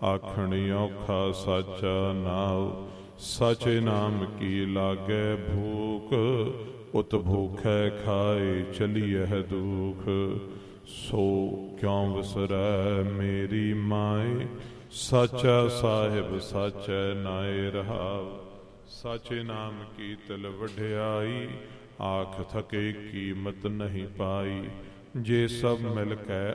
ਆਖਣ ਔਖਾ ਸਾਚਾ ਨਾਉ। ਸਾਚੇ ਨਾਮ ਕੀ ਲਾਗੈ ਭੂਖ, ਉਤ ਭੂਖੈ ਖਾਏ ਚਲੀਐ ਦੁਖ। ਸੋ ਕਿਉ ਵਿਸਰੈ ਮੇਰੀ ਮਾਏ, ਸਾਚਾ ਸਾਹਿਬ ਸਾਚੈ ਨਾਏ ਰਹਾਉ। ਸਾਚੇ ਨਾਮ ਕੀ ਤਿਲ ਵਡਿਆਈ, ਆਖ ਥਕੇ ਕੀਮਤ ਨਹੀਂ ਪਾਈ। ਜੇ ਸਭ ਮਿਲ ਕੇ